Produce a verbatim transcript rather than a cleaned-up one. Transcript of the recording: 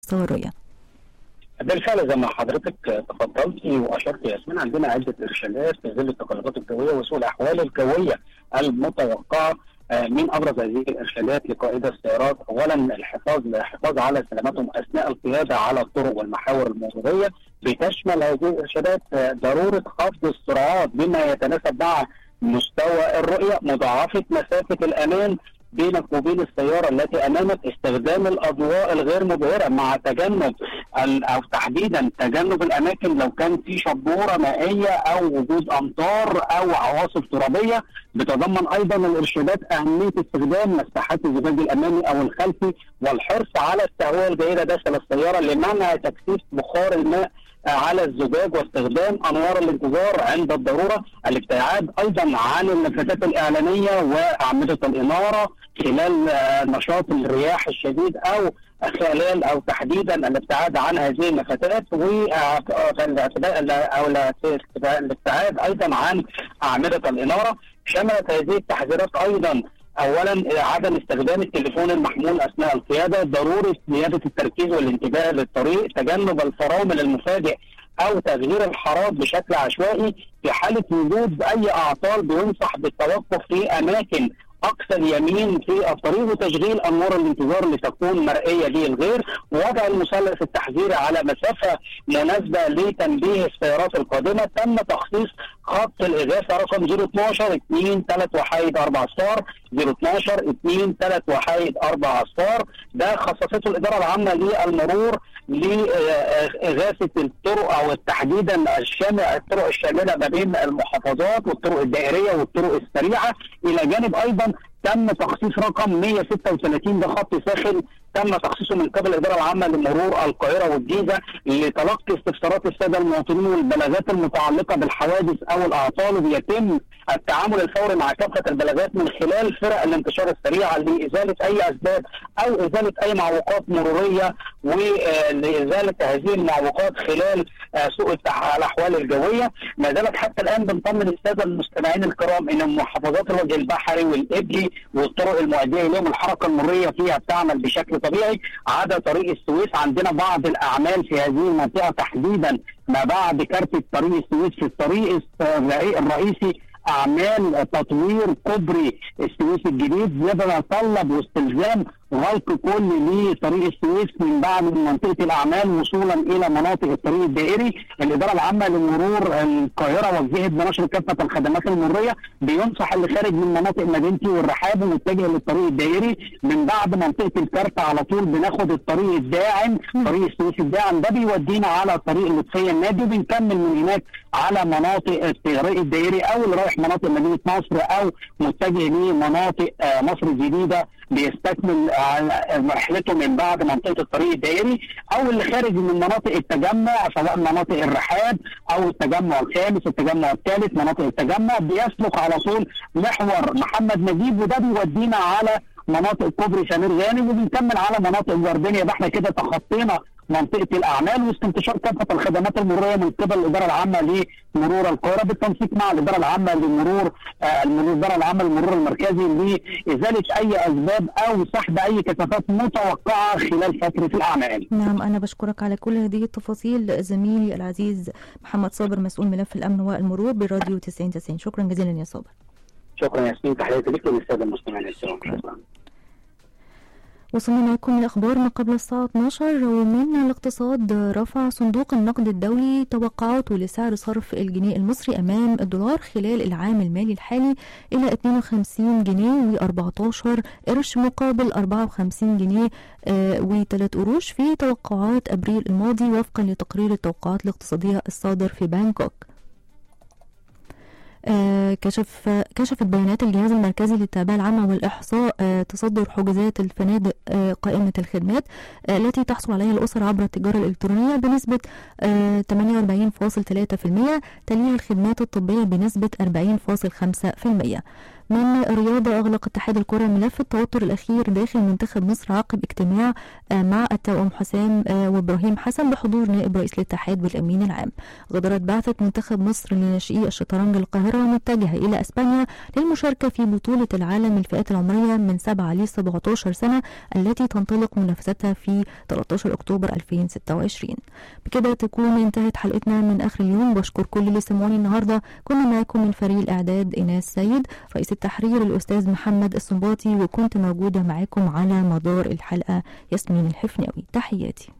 سوارية. بالفعل زي ما حضرتك تفضلتي واشرت ياسمين، عندنا عده ارشادات في ظل التقلبات الجويه وسوء الاحوال الجويه المتوقعه. من ابرز هذه الارشادات لقائدة السيارات، اولا الحفاظ الحفاظ على سلامتهم اثناء القياده على الطرق والمحاور المروريه. بتشمل هذه الارشادات ضروره خفض السرعات بما يتناسب مع مستوى الرؤيه، مضاعفه مسافه الامان بينك وبين السياره التي امامك، استخدام الاضواء الغير مبهره، مع تجنب او تحديدا تجنب الاماكن لو كان في شبوره مائيه او وجود امطار او عواصف ترابيه. بتضمن ايضا الارشادات اهميه استخدام مساحات الزجاج الامامي او الخلفي، والحرص على التهويه الجيده داخل السياره لمنع تكثيف بخار الماء على الزجاج، واستخدام انوار الانتظار عند الضروره. الابتعاد ايضا عن النفاذات الاعلانيه واعمده الاناره خلال نشاط الرياح الشديد او خلال او تحديدا الابتعاد عن هذه النفاذات، والاعتداء او الابتعاد ايضا عن اعمده الاناره. شملت هذه التحذيرات ايضا اولا عدم استخدام التليفون المحمول اثناء القياده، ضروره زياده التركيز والانتباه للطريق، تجنب الفرامل المفاجئ او تغيير الحارات بشكل عشوائي. في حاله وجود اي اعطال بينصح بالتوقف في اماكن اقصى اليمين في الطريق، وتشغيل انوار الانتظار لتكون مرئيه للغير، ووضع المثلث التحذيري على مسافه مناسبه لتنبيه السيارات القادمه. تم تخصيص خط الاغاثه رقم صفر اتناشر اتنين تلاتة وحيد اربعة صفار صفر اتناشر اتنين تلاتة وحيد اربعة صفار. ده خصصته الاداره العامه للمرور لاغاثه الطرق او تحديدا الشامل الطرق الشامله ما بين المحافظات والطرق الدائريه والطرق السريعه. الى جانب ايضا تم تخصيص رقم مية وستة وتلاتين، ده خط ساخن تم تخصيصه من قبل الاداره العامه لمرور القاهره والجيزه لتلقي استفسارات الساده المواطنين والبلاغات المتعلقه بالحوادث او الاعطال، وبيتم التعامل الفوري مع كافه البلاغات من خلال فرق الانتشار السريعه لازاله اي اسباب او ازاله اي معوقات مروريه، ولازاله هذه المعوقات خلال سوء الاحوال الجويه. ما زالت حتى الان بنطمن الساده المستمعين الكرام ان محافظات الوجه البحري والابلي والطرق المؤديه اليهم الحركه المروريه فيها بتعمل بشكل طبيعي، عدا طريق السويس. عندنا بعض الاعمال في هذه المنطقه تحديدا ما بعد كارت طريق السويس في الطريق الرئيسي، اعمال تطوير كوبري السويس الجديد يتطلب واستلزام غلق كل لطريق السويس من بعد من منطقه الاعمال وصولا الى مناطق الطريق الدائري. الاداره العامه لمرور القاهره وجهت بنشر كافه الخدمات المروريه، بينصح اللي خارج من مناطق مدينتي والرحاب ومتجه للطريق الدائري من بعد منطقه الكارت على طول بناخد الطريق الداعم، طريق السويس الداعم ده بيودينا على طريق اللطفيه النادي، وبنكمل من هناك على مناطق الطريق الدائري او اللي رايح مناطق مدينه نصر او متجه لمناطق مصر الجديده بيستكمل رحلته من بعد منطقه الطريق الدائري، او اللي خارج من مناطق التجمع سواء مناطق الرحاب او التجمع الخامس التجمع الثالث مناطق التجمع بيسلك على طول محور محمد نجيب، وده بيودينا على مناطق كوبري سمير غانم وبنكمل على مناطق الجردانيه. يبقى احنا كده تخطينا منطقه الاعمال واستنتشار كافه الخدمات المروريه من قبل الاداره العامه لمرور القاهره بالتنسيق مع الاداره العامه لمرور آه الاداره العامه للمرور المركزي لازاله اي اسباب او سحب اي كثافات متوقعه خلال فتره الاعمال. نعم، انا بشكرك على كل هذه التفاصيل زميلي العزيز محمد صابر، مسؤول ملف الامن والمرور براديو تسعين تسعين. شكرا جزيلا يا صابر. شكرا ياسمين، تحياتي لك وللساده المستمعين الكرام. شكرا. وصلنا معكم الأخبار ما قبل الساعة اثناشر. ومن الاقتصاد، رفع صندوق النقد الدولي توقعاته لسعر صرف الجنيه المصري أمام الدولار خلال العام المالي الحالي إلى اثنين وخمسين جنيه وأربعتاشر قرش مقابل أربعة وخمسين جنيه وثلاث قروش في توقعات أبريل الماضي، وفقا لتقرير التوقعات الاقتصادية الصادر في بانكوك. آه كشف كشفت بيانات الجهاز المركزي للتعبئة العامة والإحصاء آه تصدر حجوزات الفنادق آه قائمة الخدمات آه التي تحصل عليها الأسر عبر التجارة الإلكترونية بنسبة آه ثمانية وأربعين فاصلة ثلاثة بالمئة، تليها الخدمات الطبية بنسبة أربعين فاصلة خمسة بالمئة. من الرياضة، أغلق اتحاد الكرة ملف التوتر الأخير داخل منتخب مصر عقب اجتماع مع التوأم حسام وإبراهيم حسن بحضور نائب رئيس الاتحاد والأمين العام. غادرت بعثة منتخب مصر لناشئي الشطرنج القاهرة متجهة إلى أسبانيا للمشاركة في بطولة العالم للفئات العمرية من سبعة ل سبعة عشر سنة التي تنطلق منافستها في ثلاثة عشر أكتوبر ألفين وستة وعشرين. بكده تكون انتهت حلقتنا من آخر اليوم. بشكر كل اللي سمعوني النهاردة. كنا معاكم من فريق الإعداد إيناس سيد، رئيس التحرير الأستاذ محمد السنباطي، وكنت موجودة معاكم على مدار الحلقة ياسمين الحفناوي. تحياتي.